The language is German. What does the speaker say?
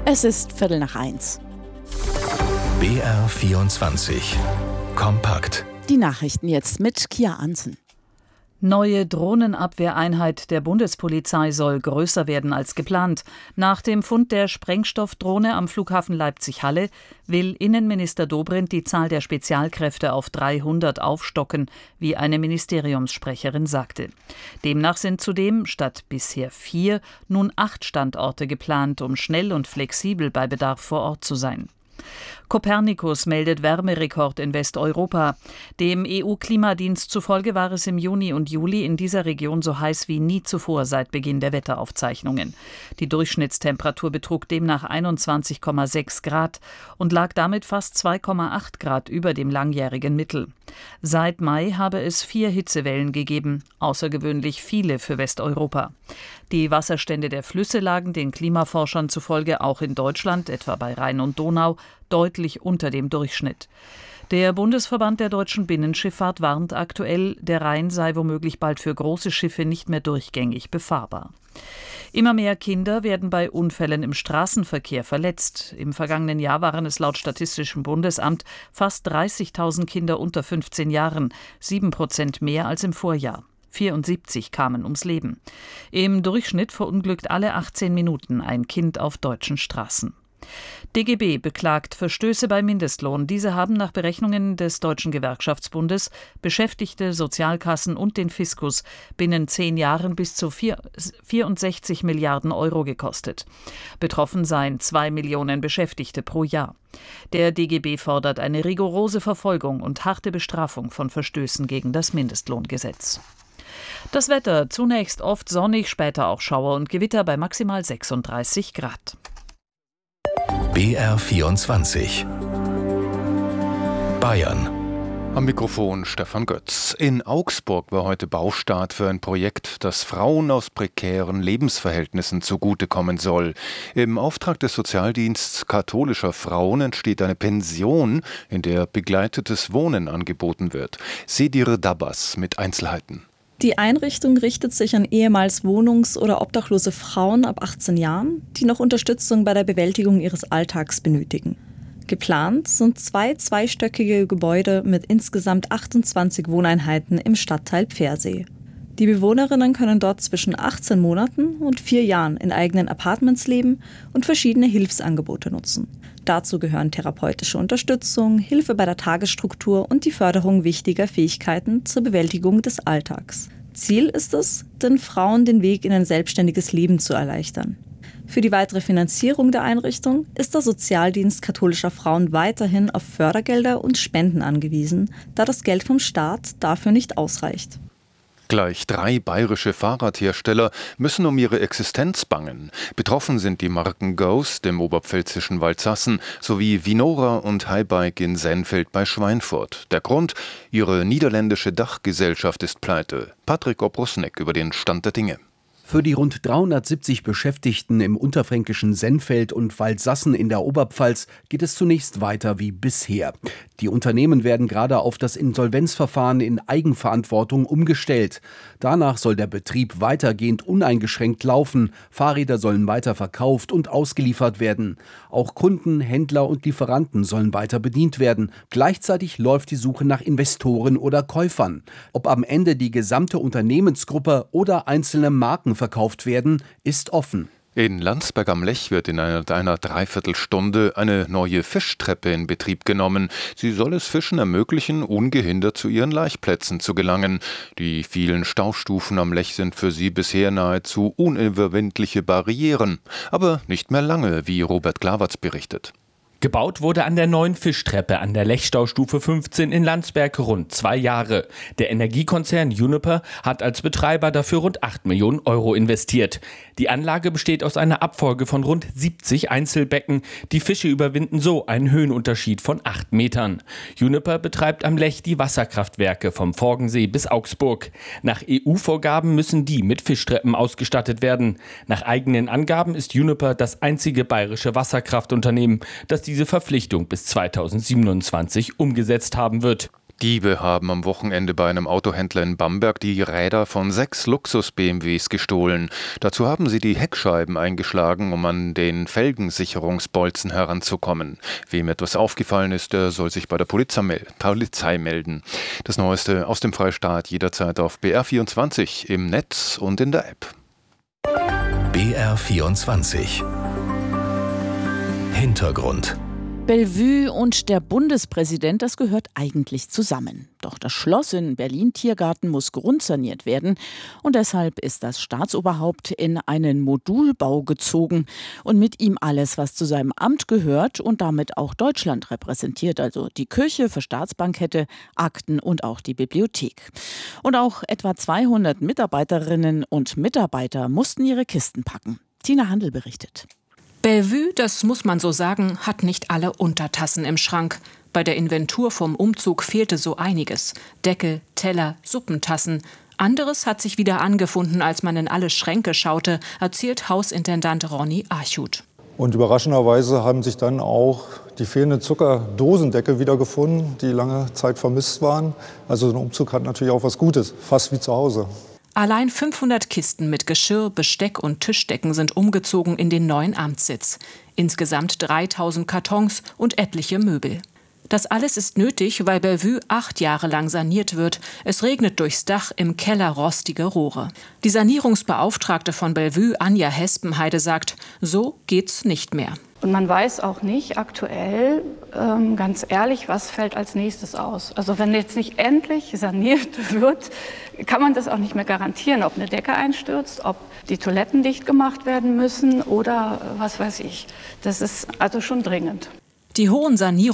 Es ist 1:15. BR24 Kompakt. Die Nachrichten jetzt mit Kia Ansen. Neue Drohnenabwehreinheit der Bundespolizei soll größer werden als geplant. Nach dem Fund der Sprengstoffdrohne am Flughafen Leipzig-Halle will Innenminister Dobrindt die Zahl der Spezialkräfte auf 300 aufstocken, wie eine Ministeriumssprecherin sagte. Demnach sind zudem statt bisher 4 nun 8 Standorte geplant, um schnell und flexibel bei Bedarf vor Ort zu sein. Copernicus meldet Wärmerekord in Westeuropa. Dem EU-Klimadienst zufolge war es im Juni und Juli in dieser Region so heiß wie nie zuvor seit Beginn der Wetteraufzeichnungen. Die Durchschnittstemperatur betrug demnach 21,6 Grad und lag damit fast 2,8 Grad über dem langjährigen Mittel. Seit Mai habe es 4 Hitzewellen gegeben, außergewöhnlich viele für Westeuropa. Die Wasserstände der Flüsse lagen den Klimaforschern zufolge auch in Deutschland, etwa bei Rhein und Donau, deutlich unter dem Durchschnitt. Der Bundesverband der deutschen Binnenschifffahrt warnt aktuell, der Rhein sei womöglich bald für große Schiffe nicht mehr durchgängig befahrbar. Immer mehr Kinder werden bei Unfällen im Straßenverkehr verletzt. Im vergangenen Jahr waren es laut Statistischem Bundesamt fast 30.000 Kinder unter 15 Jahren, 7% mehr als im Vorjahr. 74 kamen ums Leben. Im Durchschnitt verunglückt alle 18 Minuten ein Kind auf deutschen Straßen. DGB beklagt Verstöße beim Mindestlohn. Diese haben nach Berechnungen des Deutschen Gewerkschaftsbundes Beschäftigte, Sozialkassen und den Fiskus binnen 10 Jahren bis zu 64 Milliarden Euro gekostet. Betroffen seien 2 Millionen Beschäftigte pro Jahr. Der DGB fordert eine rigorose Verfolgung und harte Bestrafung von Verstößen gegen das Mindestlohngesetz. Das Wetter: zunächst oft sonnig, später auch Schauer und Gewitter bei maximal 36 Grad. BR24 Bayern. Am Mikrofon Stefan Götz. In Augsburg war heute Baustart für ein Projekt, das Frauen aus prekären Lebensverhältnissen zugutekommen soll. Im Auftrag des Sozialdienstes katholischer Frauen entsteht eine Pension, in der begleitetes Wohnen angeboten wird. Sedir Dabbas mit Einzelheiten. Die Einrichtung richtet sich an ehemals wohnungs- oder obdachlose Frauen ab 18 Jahren, die noch Unterstützung bei der Bewältigung ihres Alltags benötigen. Geplant sind 2 zweistöckige Gebäude mit insgesamt 28 Wohneinheiten im Stadtteil Pfersee. Die Bewohnerinnen können dort zwischen 18 Monaten und 4 Jahren in eigenen Apartments leben und verschiedene Hilfsangebote nutzen. Dazu gehören therapeutische Unterstützung, Hilfe bei der Tagesstruktur und die Förderung wichtiger Fähigkeiten zur Bewältigung des Alltags. Ziel ist es, den Frauen den Weg in ein selbstständiges Leben zu erleichtern. Für die weitere Finanzierung der Einrichtung ist der Sozialdienst katholischer Frauen weiterhin auf Fördergelder und Spenden angewiesen, da das Geld vom Staat dafür nicht ausreicht. Gleich 3 bayerische Fahrradhersteller müssen um ihre Existenz bangen. Betroffen sind die Marken Ghost im oberpfälzischen Waldsassen sowie Vinora und Highbike in Sennfeld bei Schweinfurt. Der Grund: ihre niederländische Dachgesellschaft ist pleite. Patrick Obrusnek über den Stand der Dinge. Für die rund 370 Beschäftigten im unterfränkischen Sennfeld und Waldsassen in der Oberpfalz geht es zunächst weiter wie bisher. Die Unternehmen werden gerade auf das Insolvenzverfahren in Eigenverantwortung umgestellt. Danach soll der Betrieb weitergehend uneingeschränkt laufen. Fahrräder sollen weiter verkauft und ausgeliefert werden. Auch Kunden, Händler und Lieferanten sollen weiter bedient werden. Gleichzeitig läuft die Suche nach Investoren oder Käufern. Ob am Ende die gesamte Unternehmensgruppe oder einzelne Marken verkauft werden, ist offen. In Landsberg am Lech wird in einer Dreiviertelstunde eine neue Fischtreppe in Betrieb genommen. Sie soll es Fischen ermöglichen, ungehindert zu ihren Laichplätzen zu gelangen. Die vielen Staustufen am Lech sind für sie bisher nahezu unüberwindliche Barrieren. Aber nicht mehr lange, wie Robert Klawatz berichtet. Gebaut wurde an der neuen Fischtreppe an der Lechstaustufe 15 in Landsberg rund 2 Jahre. Der Energiekonzern Uniper hat als Betreiber dafür rund 8 Millionen Euro investiert. Die Anlage besteht aus einer Abfolge von rund 70 Einzelbecken. Die Fische überwinden so einen Höhenunterschied von 8 Metern. Uniper betreibt am Lech die Wasserkraftwerke vom Forgensee bis Augsburg. Nach EU-Vorgaben müssen die mit Fischtreppen ausgestattet werden. Nach eigenen Angaben ist Uniper das einzige bayerische Wasserkraftunternehmen, das diese Verpflichtung bis 2027 umgesetzt haben wird. Diebe haben am Wochenende bei einem Autohändler in Bamberg die Räder von 6 Luxus-BMWs gestohlen. Dazu haben sie die Heckscheiben eingeschlagen, um an den Felgensicherungsbolzen heranzukommen. Wem etwas aufgefallen ist, der soll sich bei der Polizei melden. Das Neueste aus dem Freistaat jederzeit auf BR24 im Netz und in der App. BR24 Hintergrund. Bellevue und der Bundespräsident, das gehört eigentlich zusammen. Doch das Schloss in Berlin-Tiergarten muss grundsaniert werden und deshalb ist das Staatsoberhaupt in einen Modulbau gezogen und mit ihm alles, was zu seinem Amt gehört und damit auch Deutschland repräsentiert, also die Kirche für Staatsbankette, Akten und auch die Bibliothek. Und auch etwa 200 Mitarbeiterinnen und Mitarbeiter mussten ihre Kisten packen. Tina Handel berichtet. Bellevue, das muss man so sagen, hat nicht alle Untertassen im Schrank. Bei der Inventur vom Umzug fehlte so einiges. Deckel, Teller, Suppentassen. Anderes hat sich wieder angefunden, als man in alle Schränke schaute, erzählt Hausintendant Ronny Archut. Und überraschenderweise haben sich dann auch die fehlenden Zuckerdosendeckel wiedergefunden, die lange Zeit vermisst waren. Also so ein Umzug hat natürlich auch was Gutes, fast wie zu Hause. Allein 500 Kisten mit Geschirr, Besteck und Tischdecken sind umgezogen in den neuen Amtssitz. Insgesamt 3000 Kartons und etliche Möbel. Das alles ist nötig, weil Bellevue 8 Jahre lang saniert wird. Es regnet durchs Dach, im Keller rostige Rohre. Die Sanierungsbeauftragte von Bellevue, Anja Hespenheide, sagt, so geht's nicht mehr. Und man weiß auch nicht aktuell, ganz ehrlich, was fällt als nächstes aus. Also wenn jetzt nicht endlich saniert wird, kann man das auch nicht mehr garantieren, ob eine Decke einstürzt, ob die Toiletten dicht gemacht werden müssen oder was weiß ich. Das ist also schon dringend. Die hohen Sanierungen